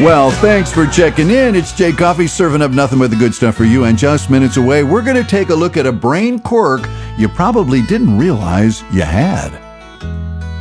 Well, thanks for checking in. It's Jay Coffee serving up nothing but the good stuff for you. And just minutes away, we're going to take a look at a brain quirk you probably didn't realize you had.